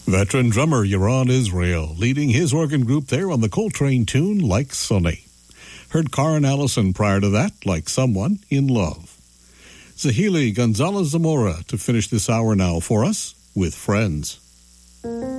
Veteran drummer Yaron Israel leading his organ group there on the Coltrane tune Like Sonny. Heard Karen Allison prior to that, Like Someone in Love. Zahili Gonzalez Zamora to finish this hour now for us with Friends.